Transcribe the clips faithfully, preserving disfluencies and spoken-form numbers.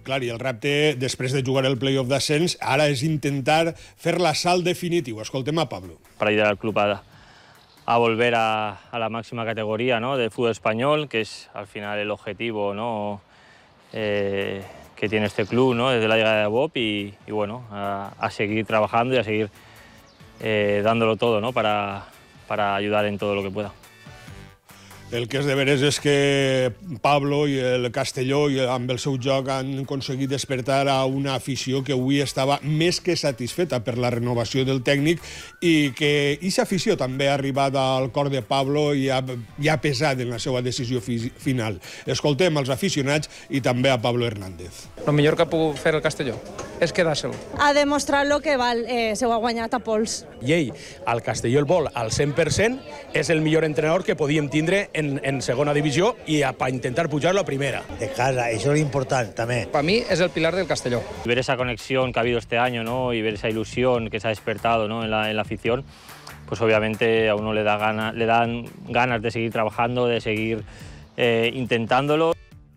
Clar, i el repte, després de jugar el play-off d'ascens, ara és intentar fer l'assalt definitiu. Escoltem a Pablo. Para ayudar al club a, a volver a, a la máxima categoría, ¿no?, del fútbol español, que es al final el objetivo, ¿no?, eh, que tiene este club, ¿no?, desde la llegada de Bob, y, y bueno, a, a seguir trabajando y a seguir eh, dándolo todo, ¿no?, para, para ayudar en todo lo que pueda. El que és de veres és que Pablo i el Castelló i amb el seu joc han aconseguit despertar a una afició que avui estava més que satisfeta per la renovació del tècnic i que aquesta afició també ha arribat al cor de Pablo i ha, i ha pesat en la seva decisió fi, final. Escoltem els aficionats i també a Pablo Hernández. El millor que ha pogut fer el Castelló és quedar-se'l. Ha demostrat lo que val, eh, se ho ha guanyat a pols. I ell, al Castelló el vol al cent per cent, és el millor entrenador que podíem tindre en, en segona divisió i a, para intentar pujar-lo a primera. De casa, eso es importante también. Para mí es el pilar del Castelló. Ver esa conexión que ha habido este año, ¿no?, y ver esa ilusión que se ha despertado, ¿no?, en la, en la afición, pues obviamente a uno le, da gana, le dan ganas de seguir trabajando, de seguir eh, intentándolo.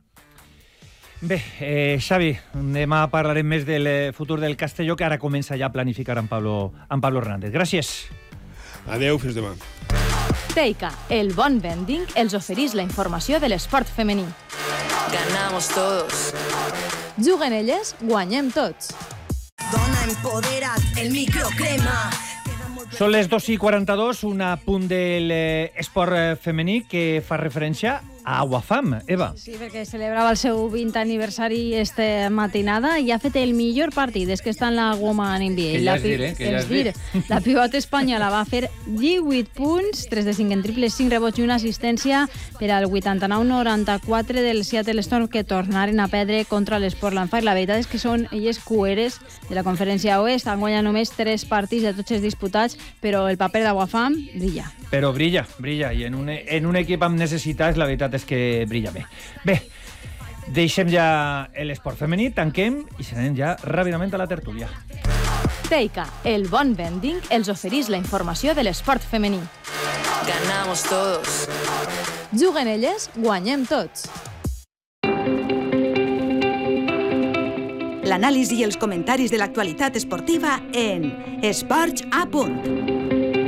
Bé, eh, Xavi, demà parlarem més del futur del Castelló, que ara comença ja a planificar amb Pablo, amb Pablo Hernández. Gràcies. Adeu, fins demà. Teica, el bon vending, els oferís la informació de l'esport femení. Ganamos todos. Juguen elles, guanyem tots. Dona empodera't, el microcrema. Són les dos i quaranta-dos, un apunt de l'esport femení que fa referència a Aguafam, Eva. Sí, perquè celebrava el seu vint aniversari esta matinada i ha fet el millor partit des que està en la Women N B A. Que ja és dir, eh? Que ja és dir. La pivot espanyola va fer divuit punts, tres de cinc en triples, cinc rebots i una assistència per al vuitanta-nou noranta-quatre del Seattle Storm, que tornaren a perdre contra l'Sportland Fire. La veritat és que són elles cueres de la conferència oest, han guanyat només tres partits de tots els disputats, però el paper d'Aguafam brilla. Però brilla, brilla, i en un, en un equip amb necessitats la veritat és que brilla bé. Bé, deixem ja l'esport femení, tanquem i se n'anem ja ràpidament a la tertúlia. Teica, el bon vending, els oferís la informació de l'esport femení. Ganamos todos. Juguen elles, guanyem tots. L'anàlisi i els comentaris de l'actualitat esportiva en Esports a Punt.